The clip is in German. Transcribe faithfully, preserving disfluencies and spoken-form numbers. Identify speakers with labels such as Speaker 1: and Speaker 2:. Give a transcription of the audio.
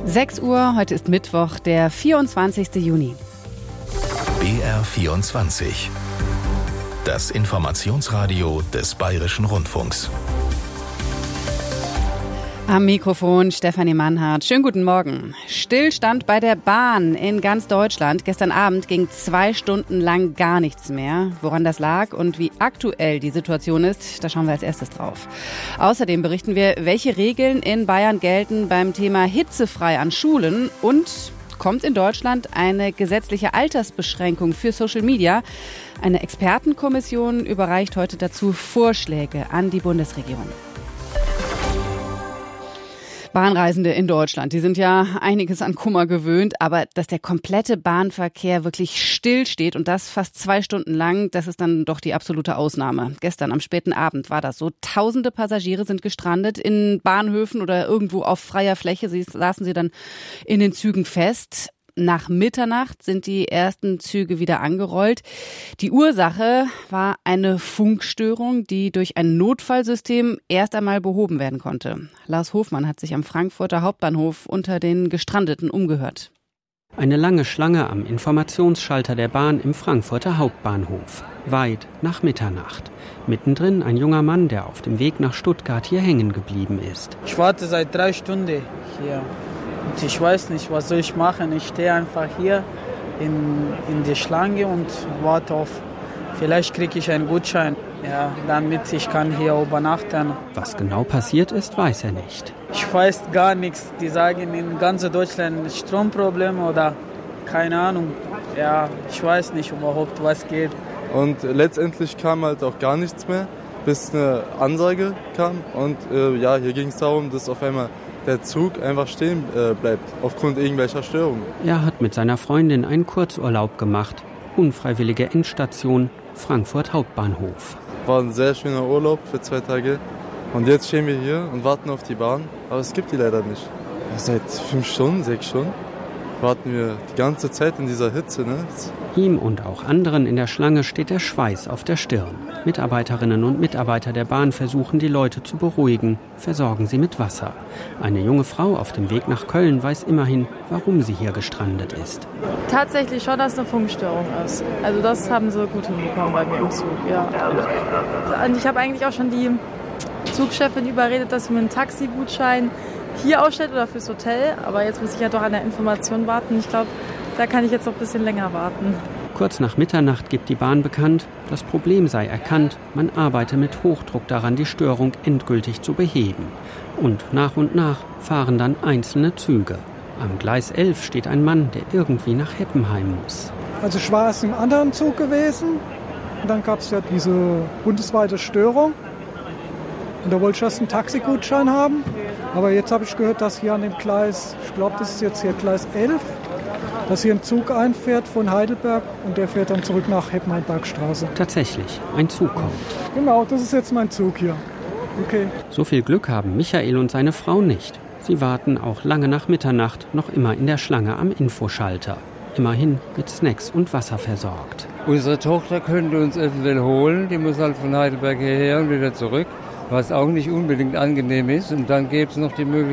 Speaker 1: sechs Uhr, heute ist Mittwoch, der vierundzwanzigste Juni.
Speaker 2: B R vierundzwanzig. Das Informationsradio des Bayerischen Rundfunks.
Speaker 1: Am Mikrofon Stefanie Mannhardt. Schönen guten Morgen. Stillstand bei der Bahn in ganz Deutschland. Gestern Abend ging zwei Stunden lang gar nichts mehr. Woran das lag und wie aktuell die Situation ist, da schauen wir als erstes drauf. Außerdem berichten wir, welche Regeln in Bayern gelten beim Thema hitzefrei an Schulen und kommt in Deutschland eine gesetzliche Altersbeschränkung für Social Media. Eine Expertenkommission überreicht heute dazu Vorschläge an die Bundesregierung. Bahnreisende in Deutschland, die sind ja einiges an Kummer gewöhnt, aber dass der komplette Bahnverkehr wirklich stillsteht und das fast zwei Stunden lang, das ist dann doch die absolute Ausnahme. Gestern am späten Abend war das so. Tausende Passagiere sind gestrandet in Bahnhöfen oder irgendwo auf freier Fläche. Sie saßen sie dann in den Zügen fest. Nach Mitternacht sind die ersten Züge wieder angerollt. Die Ursache war eine Funkstörung, die durch ein Notfallsystem erst einmal behoben werden konnte. Lars Hofmann hat sich am Frankfurter Hauptbahnhof unter den Gestrandeten umgehört.
Speaker 3: Eine lange Schlange am Informationsschalter der Bahn im Frankfurter Hauptbahnhof. Weit nach Mitternacht. Mittendrin ein junger Mann, der auf dem Weg nach Stuttgart hier hängen geblieben ist.
Speaker 4: Ich warte seit drei Stunden hier. Und ich weiß nicht, was soll ich machen. Ich stehe einfach hier in, in der Schlange und warte auf, vielleicht kriege ich einen Gutschein, ja, damit ich kann hier übernachten.
Speaker 3: Was genau passiert ist, weiß er nicht.
Speaker 4: Ich weiß gar nichts. Die sagen in ganz Deutschland Stromprobleme oder keine Ahnung. Ja, ich weiß nicht überhaupt, was geht.
Speaker 5: Und letztendlich kam halt auch gar nichts mehr, bis eine Ansage kam. Und äh, ja, hier ging es darum, dass auf einmal der Zug einfach stehen äh, bleibt, aufgrund irgendwelcher Störungen.
Speaker 3: Er hat mit seiner Freundin einen Kurzurlaub gemacht. Unfreiwillige Endstation, Frankfurt Hauptbahnhof.
Speaker 5: War ein sehr schöner Urlaub für zwei Tage. Und jetzt stehen wir hier und warten auf die Bahn. Aber es gibt die leider nicht. Seit fünf Stunden, sechs Stunden warten wir die ganze Zeit in dieser Hitze. Ne?
Speaker 3: Ihm und auch anderen in der Schlange steht der Schweiß auf der Stirn. Mitarbeiterinnen und Mitarbeiter der Bahn versuchen, die Leute zu beruhigen, versorgen sie mit Wasser. Eine junge Frau auf dem Weg nach Köln weiß immerhin, warum sie hier gestrandet ist.
Speaker 6: Tatsächlich schon, dass es eine Funkstörung ist. Also das haben sie gut hinbekommen bei mir im Zug, ja. Und ich habe eigentlich auch schon die Zugchefin überredet, dass sie mir einen Taxigutschein hier ausstellt oder fürs Hotel. Aber jetzt muss ich ja doch an der Information warten. Ich glaube, da kann ich jetzt noch ein bisschen länger warten.
Speaker 3: Kurz nach Mitternacht gibt die Bahn bekannt, das Problem sei erkannt, man arbeite mit Hochdruck daran, die Störung endgültig zu beheben. Und nach und nach fahren dann einzelne Züge. Am Gleis elf steht ein Mann, der irgendwie nach Heppenheim muss.
Speaker 7: Also ich war erst im anderen Zug gewesen und dann gab es ja diese bundesweite Störung. Und da wollte ich erst einen Taxigutschein haben. Aber jetzt habe ich gehört, dass hier an dem Gleis, ich glaube, das ist jetzt hier Gleis elf, dass hier ein Zug einfährt von Heidelberg und der fährt dann zurück nach Heppenheim-Bergstraße.
Speaker 3: Tatsächlich, ein Zug kommt.
Speaker 7: Genau, das ist jetzt mein Zug hier. Okay.
Speaker 3: So viel Glück haben Michael und seine Frau nicht. Sie warten auch lange nach Mitternacht noch immer in der Schlange am Infoschalter. Immerhin mit Snacks und Wasser versorgt.
Speaker 8: Unsere Tochter könnte uns eventuell holen, die muss halt von Heidelberg hierher und wieder zurück, was auch nicht unbedingt angenehm ist. Und dann gäbe es noch die Möglichkeit,